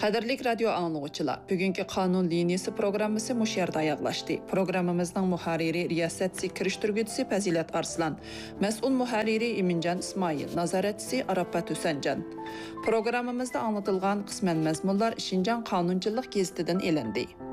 Qadirlik radio anlıqçılar, bugünkü Qanun liniyası programmasi muş yerda ayaqlaşdı. Programmamızның muharriri, riyasatçı, kiriştirgücüsü Fazilat Arslan, mas'ul muharriri Emincan İsmail, nazaratçısı Arafat Hüsencan. Programmamızda anlatılgan qismen məzmunlar Şinjan Qanunçılıq gezitidən elindi.